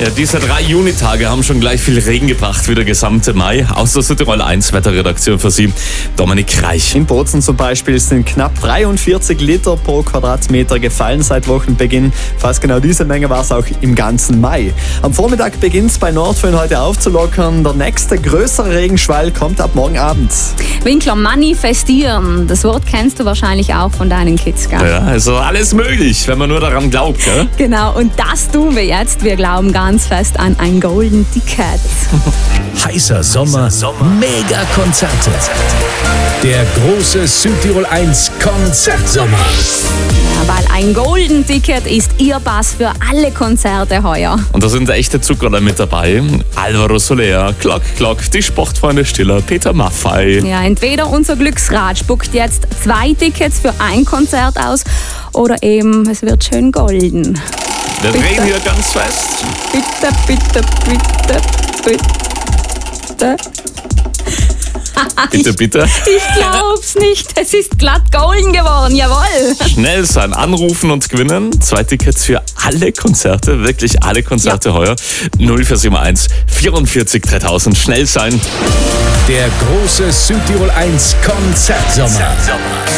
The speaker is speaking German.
Ja, diese 3 Junitage haben schon gleich viel Regen gebracht wie der gesamte Mai. Aus der Südtirol 1 Wetterredaktion für Sie, Dominik Reich. In Bozen zum Beispiel sind knapp 43 Liter pro Quadratmeter gefallen seit Wochenbeginn. Fast genau diese Menge war es auch im ganzen Mai. Am Vormittag beginnt es bei Nordföhn heute aufzulockern. Der nächste größere Regenschwall kommt ab morgen Abend. Winkler, manifestieren. Das Wort kennst du wahrscheinlich auch von deinen Kids, gell? Ja, also alles möglich, wenn man nur daran glaubt, gell? Genau, und das tun wir jetzt. Wir glauben ganz fest an ein Golden Ticket. Heißer Sommer, Mega-Konzerte. Der große Südtirol 1 Konzertsommer. Ja, weil ein Golden Ticket ist Ihr Pass für alle Konzerte heuer. Und da sind echte Zuckerler mit dabei. Alvaro Soler, Glock Glock, die Sportfreunde Stiller, Peter Maffay. Ja, entweder unser Glücksrad spuckt jetzt 2 Tickets für ein Konzert aus oder eben es wird schön golden. Wir drehen hier ganz fest. Bitte, bitte, bitte, bitte. Bitte, bitte. Ich glaub's nicht. Es ist glatt golden geworden, jawohl. Schnell sein, anrufen und gewinnen. 2 Tickets für alle Konzerte, wirklich alle Konzerte heuer. 0471 44 3000. Schnell sein. Der große Südtirol 1 Konzertsommer.